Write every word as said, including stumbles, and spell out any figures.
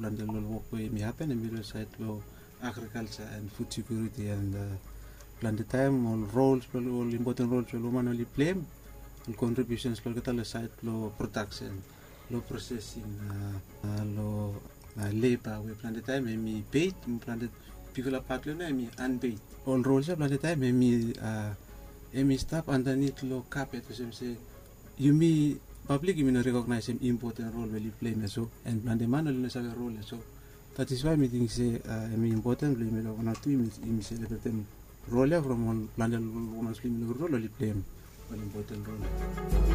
Blandel work where me happen and middle side law agriculture and food security and plan the time all roles all important roles will woman only play and contributions lo kita side lo production lo processing uh, lo uh, labor we plan the time me paid me plan the people apart lo na me unpaid all roles plan the time me uh, me staff underneath lo carpet so say you me public you me recognize him important role will play me so and plan the man only have a role so that is why me think say uh, me important me lo na tu me me celebrate role from one plan the woman's role will play an important role.